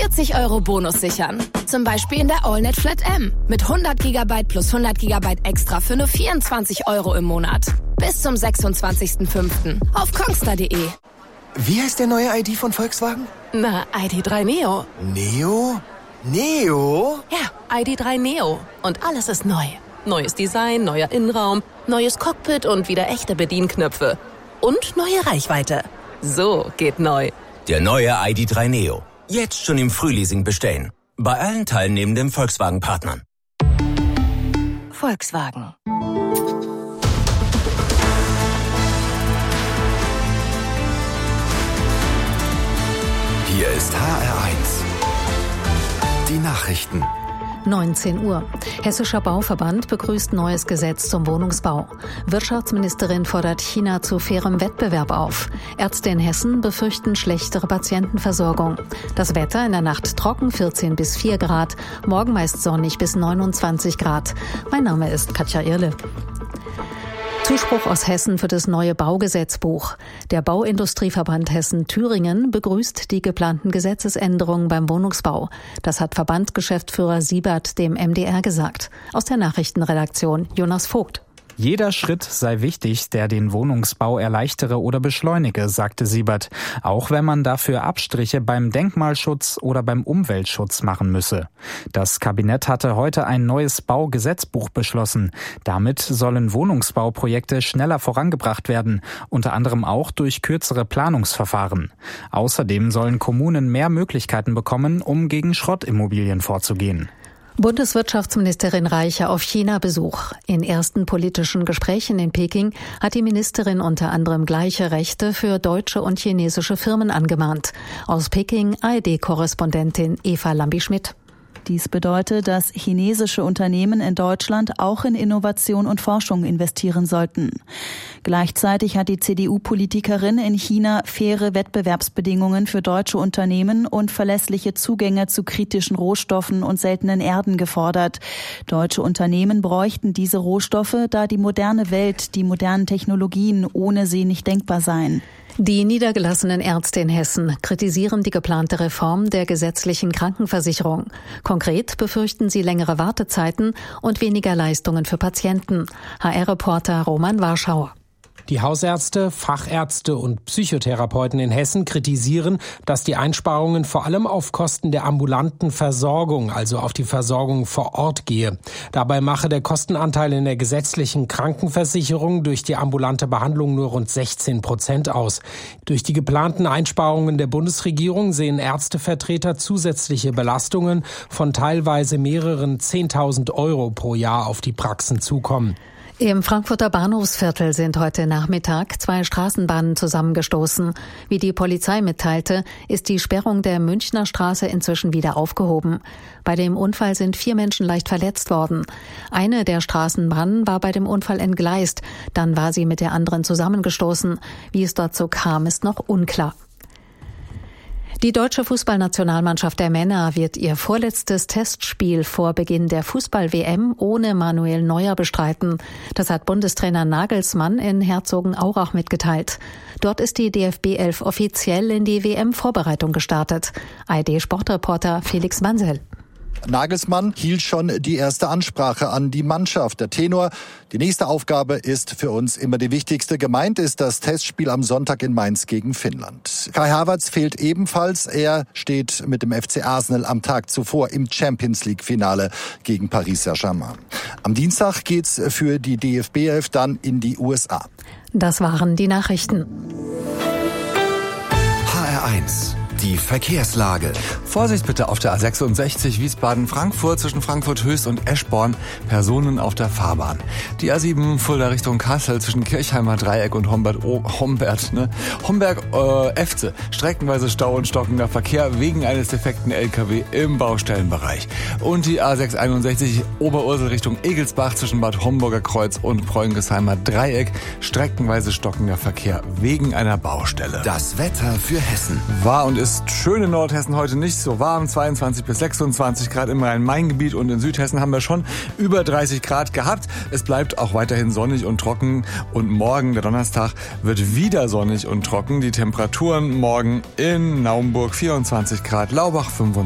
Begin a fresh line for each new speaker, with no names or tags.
40 € Bonus sichern. Zum Beispiel in der AllNet Flat M mit 100 GB plus 100 GB extra für nur 24 € im Monat. Bis zum 26.05. auf kongstar.de.
Wie heißt der neue ID von Volkswagen?
Na, ID.3 Neo.
Neo? Neo?
Ja, ID.3 Neo. Und alles ist neu. Neues Design, neuer Innenraum, neues Cockpit und wieder echte Bedienknöpfe. Und neue Reichweite. So geht neu.
Der neue ID.3 Neo. Jetzt schon im Frühleasing bestellen. Bei allen teilnehmenden Volkswagen-Partnern.
Volkswagen.
Hier ist HR1. Die Nachrichten.
19 Uhr. Hessischer Bauverband begrüßt neues Gesetz zum Wohnungsbau. Wirtschaftsministerin fordert China zu fairem Wettbewerb auf. Ärzte in Hessen befürchten schlechtere Patientenversorgung. Das Wetter in der Nacht trocken, 14 bis 4 Grad. Morgen meist sonnig bis 29 Grad. Mein Name ist Katja Irle. Zuspruch aus Hessen für das neue Baugesetzbuch. Der Bauindustrieverband Hessen-Thüringen begrüßt die geplanten Gesetzesänderungen beim Wohnungsbau. Das hat Verbandsgeschäftsführer Siebert dem MDR gesagt. Aus der Nachrichtenredaktion Jonas Vogt.
Jeder Schritt sei wichtig, der den Wohnungsbau erleichtere oder beschleunige, sagte Siebert. Auch wenn man dafür Abstriche beim Denkmalschutz oder beim Umweltschutz machen müsse. Das Kabinett hatte heute ein neues Baugesetzbuch beschlossen. Damit sollen Wohnungsbauprojekte schneller vorangebracht werden, unter anderem auch durch kürzere Planungsverfahren. Außerdem sollen Kommunen mehr Möglichkeiten bekommen, um gegen Schrottimmobilien vorzugehen.
Bundeswirtschaftsministerin Reiche auf China-Besuch. In ersten politischen Gesprächen in Peking hat die Ministerin unter anderem gleiche Rechte für deutsche und chinesische Firmen angemahnt. Aus Peking ARD-Korrespondentin Eva Lambi-Schmidt.
Dies bedeutet, dass chinesische Unternehmen in Deutschland auch in Innovation und Forschung investieren sollten. Gleichzeitig hat die CDU-Politikerin in China faire Wettbewerbsbedingungen für deutsche Unternehmen und verlässliche Zugänge zu kritischen Rohstoffen und seltenen Erden gefordert. Deutsche Unternehmen bräuchten diese Rohstoffe, da die moderne Welt, die modernen Technologien ohne sie nicht denkbar seien.
Die niedergelassenen Ärzte in Hessen kritisieren die geplante Reform der gesetzlichen Krankenversicherung. Konkret befürchten sie längere Wartezeiten und weniger Leistungen für Patienten. HR-Reporter Roman Warschauer.
Die Hausärzte, Fachärzte und Psychotherapeuten in Hessen kritisieren, dass die Einsparungen vor allem auf Kosten der ambulanten Versorgung, also auf die Versorgung vor Ort gehe. Dabei mache der Kostenanteil in der gesetzlichen Krankenversicherung durch die ambulante Behandlung nur rund 16% aus. Durch die geplanten Einsparungen der Bundesregierung sehen Ärztevertreter zusätzliche Belastungen von teilweise mehreren 10.000 € pro Jahr auf die Praxen zukommen.
Im Frankfurter Bahnhofsviertel sind heute Nachmittag 2 Straßenbahnen zusammengestoßen. Wie die Polizei mitteilte, ist die Sperrung der Münchner Straße inzwischen wieder aufgehoben. Bei dem Unfall sind 4 Menschen leicht verletzt worden. Eine der Straßenbahnen war bei dem Unfall entgleist, dann war sie mit der anderen zusammengestoßen. Wie es dazu kam, ist noch unklar. Die deutsche Fußballnationalmannschaft der Männer wird ihr vorletztes Testspiel vor Beginn der Fußball-WM ohne Manuel Neuer bestreiten. Das hat Bundestrainer Nagelsmann in Herzogenaurach mitgeteilt. Dort ist die DFB 11 offiziell in die WM-Vorbereitung gestartet. ARD-Sportreporter Felix Mansell.
Nagelsmann hielt schon die erste Ansprache an die Mannschaft. Der Tenor: Die nächste Aufgabe ist für uns immer die wichtigste. Gemeint ist das Testspiel am Sonntag in Mainz gegen Finnland. Kai Havertz fehlt ebenfalls. Er steht mit dem FC Arsenal am Tag zuvor im Champions-League-Finale gegen Paris Saint-Germain. Am Dienstag geht's für die DFB 11 dann in die USA.
Das waren die Nachrichten.
HR1. Die Verkehrslage.
Vorsicht bitte auf der A66 Wiesbaden-Frankfurt zwischen Frankfurt-Höchst und Eschborn. Personen auf der Fahrbahn. Die A7 Fulda Richtung Kassel zwischen Kirchheimer Dreieck und Homberg-Efze. Streckenweise Stau und stockender Verkehr wegen eines defekten LKW im Baustellenbereich. Und die A661 Oberursel Richtung Egelsbach zwischen Bad Homburger Kreuz und Preungesheimer Dreieck. Streckenweise stockender Verkehr wegen einer Baustelle.
Das Wetter für Hessen.
War und ist schön in Nordhessen heute nicht so warm, 22 bis 26 Grad im Rhein-Main-Gebiet und in Südhessen haben wir schon über 30 Grad gehabt. Es bleibt auch weiterhin sonnig und trocken und morgen, der Donnerstag, wird wieder sonnig und trocken. Die Temperaturen morgen in Naumburg 24 Grad, Laubach 25